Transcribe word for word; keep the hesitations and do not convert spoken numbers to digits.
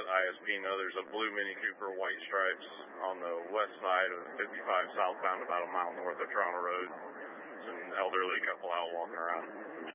let I S P know there's a blue Mini Cooper, white stripes on the west side of fifty-five southbound, about a mile north of Toronto Road. It's an elderly couple out walking around.